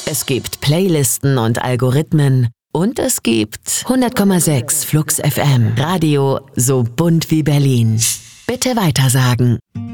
Es gibt Playlisten und Algorithmen. Und es gibt 100,6 Flux FM. Radio so bunt wie Berlin. Bitte weitersagen.